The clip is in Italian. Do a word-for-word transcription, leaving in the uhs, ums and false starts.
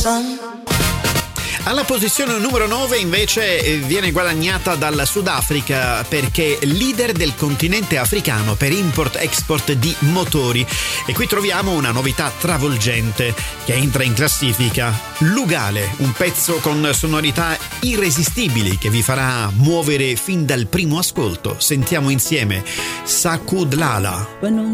Alla posizione numero nove invece viene guadagnata dal Sudafrica, perché leader del continente africano per import-export di motori. E qui troviamo una novità travolgente che entra in classifica: Lugale, un pezzo con sonorità irresistibili che vi farà muovere fin dal primo ascolto. Sentiamo insieme Sakudlala.